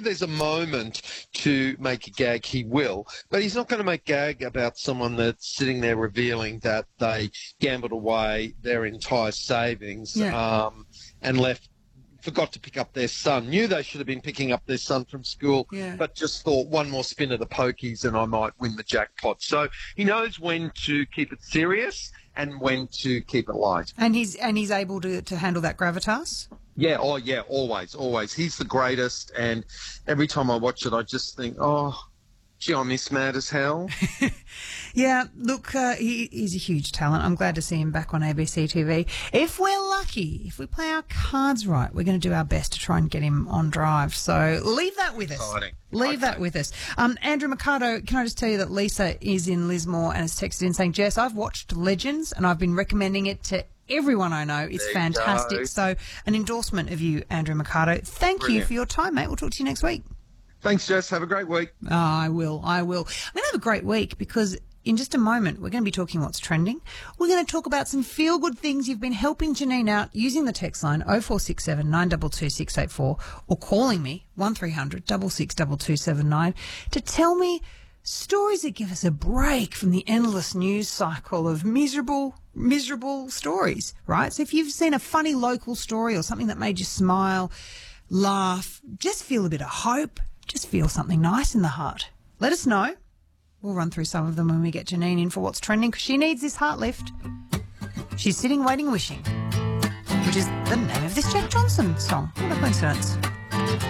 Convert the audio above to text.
there's a moment to make a gag, he will. But he's not going to make gag about someone that's sitting there revealing that they gambled away their entire savings and forgot to pick up their son, knew they should have been picking up their son from school, but just thought one more spin of the pokies and I might win the jackpot. So he knows when to keep it serious and when to keep it light. And he's able to handle that gravitas? Yeah, always. He's the greatest, and every time I watch it I just think, oh, gee, I miss Mad as Hell. Yeah, look, he's a huge talent. I'm glad to see him back on ABC TV. If we're lucky, if we play our cards right, we're going to do our best to try and get him on Drive. So leave that with us. Exciting. Leave that with us. Andrew Mercado, can I just tell you that Lisa is in Lismore and has texted in saying, Jess, I've watched Legends and I've been recommending it to everyone I know. It's fantastic. So an endorsement of you, Andrew Mercado. Thank you for your time, mate. We'll talk to you next week. Thanks, Jess. Have a great week. Oh, I will. I'm going to have a great week because in just a moment we're going to be talking what's trending. We're going to talk about some feel-good things you've been helping Janine out using the text line 0467 922 684 or calling me 1300 662279 to tell me stories that give us a break from the endless news cycle of miserable stories, right? So if you've seen a funny local story or something that made you smile, laugh, just feel a bit of hope, just feel something nice in the heart, let us know. We'll run through some of them when we get Janine in for what's trending because she needs this heart lift. She's sitting, waiting, wishing, which is the name of this Jack Johnson song. What a coincidence.